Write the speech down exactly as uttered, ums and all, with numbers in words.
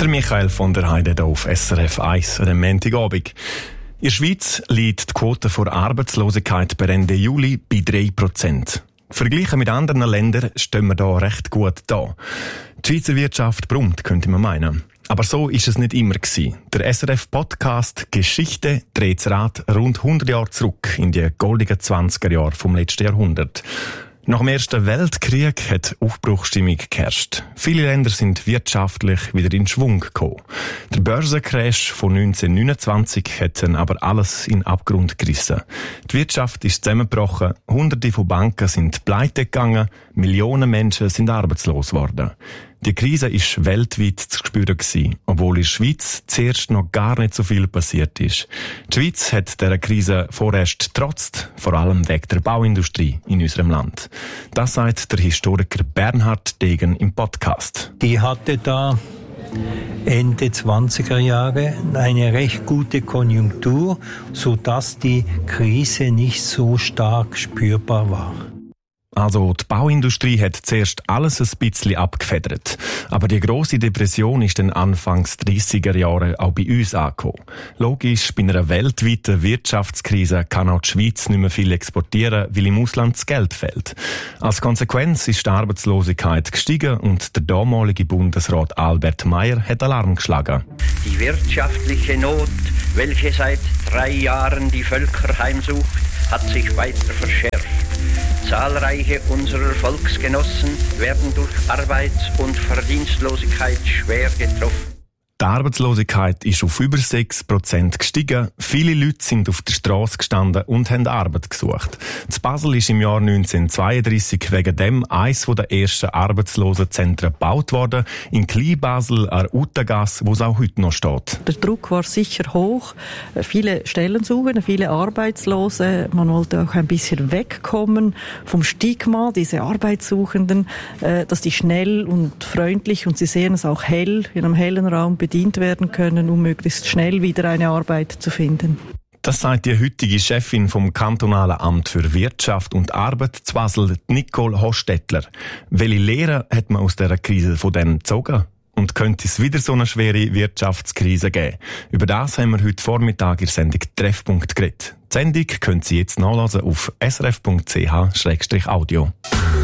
Der Michael von der Heide hier auf S R F eins an dem Montagabend. In der Schweiz liegt die Quote vor Arbeitslosigkeit per Ende Juli bei drei Prozent. Verglichen mit anderen Ländern stehen wir da recht gut da. Die Schweizer Wirtschaft brummt, könnte man meinen. Aber so ist es nicht immer gewesen. Der S R F-Podcast «Geschichte» dreht das Rad rund hundert Jahre zurück in die goldenen zwanziger Jahre vom letzten Jahrhundert. Nach dem Ersten Weltkrieg hat Aufbruchsstimmung geherrscht. Viele Länder sind wirtschaftlich wieder in Schwung gekommen. Der Börsencrash von neunzehnhundertneunundzwanzig hat dann aber alles in den Abgrund gerissen. Die Wirtschaft ist zusammengebrochen, Hunderte von Banken sind pleite gegangen, Millionen Menschen sind arbeitslos geworden. Die Krise war weltweit zu spüren gewesen, obwohl in der Schweiz zuerst noch gar nicht so viel passiert ist. Die Schweiz hat dieser Krise vorerst getrotzt, vor allem wegen der Bauindustrie in unserem Land. Das sagt der Historiker Bernhard Degen im Podcast. Die hatte da Ende zwanziger Jahre eine recht gute Konjunktur, sodass die Krise nicht so stark spürbar war. Also die Bauindustrie hat zuerst alles ein bisschen abgefedert. Aber die grosse Depression ist dann Anfangs dreissiger Jahre auch bei uns angekommen. Logisch, bei einer weltweiten Wirtschaftskrise kann auch die Schweiz nicht mehr viel exportieren, weil im Ausland das Geld fehlt. Als Konsequenz ist die Arbeitslosigkeit gestiegen und der damalige Bundesrat Albert Meyer hat Alarm geschlagen. Die wirtschaftliche Not, welche seit drei Jahren die Völker heimsucht, hat sich weiter verschärft. Zahlreiche unserer Volksgenossen werden durch Arbeits- und Verdienstlosigkeit schwer getroffen. Die Arbeitslosigkeit ist auf über sechs Prozent gestiegen. Viele Leute sind auf der Strasse gestanden und haben Arbeit gesucht. In Basel ist im Jahr neunzehnhundertzweiunddreissig wegen dem eines der ersten Arbeitslosenzentren gebaut worden, in Kleinbasel an der Uttengasse, wo es auch heute noch steht. Der Druck war sicher hoch. Viele Stellen suchen, viele Arbeitslose. Man wollte auch ein bisschen wegkommen vom Stigma, diese Arbeitssuchenden, dass die schnell und freundlich, und Sie sehen es auch hell, in einem hellen Raum bedient werden können, um möglichst schnell wieder eine Arbeit zu finden. Das sagt die heutige Chefin vom Kantonalen Amt für Wirtschaft und Arbeit zu Basel, Nicole Hostetler. Welche Lehren hat man aus dieser Krise von denen gezogen? Und könnte es wieder so eine schwere Wirtschaftskrise geben? Über das haben wir heute Vormittag in der Sendung Treffpunkt geredet. Die Sendung können Sie jetzt nachlesen auf s r f punkt c h slash audio.